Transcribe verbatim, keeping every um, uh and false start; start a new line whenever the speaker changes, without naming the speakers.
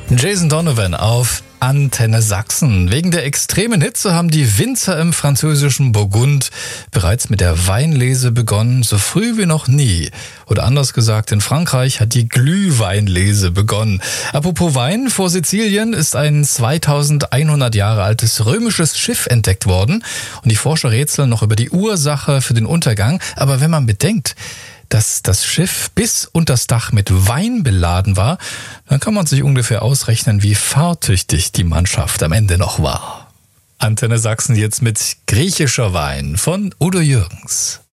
Jason Donovan auf Antenne Sachsen. Wegen der extremen Hitze haben die Winzer im französischen Burgund bereits mit der Weinlese begonnen, so früh wie noch nie. Oder anders gesagt, in Frankreich hat die Glühweinlese begonnen. Apropos Wein, vor Sizilien ist ein zweitausendeinhundert Jahre altes römisches Schiff entdeckt worden. Und die Forscher rätseln noch über die Ursache für den Untergang. Aber wenn man bedenkt, dass das Schiff bis unters Dach mit Wein beladen war, dann kann man sich ungefähr ausrechnen, wie fahrtüchtig die Mannschaft am Ende noch war. Antenne Sachsen jetzt mit griechischer Wein von Udo Jürgens.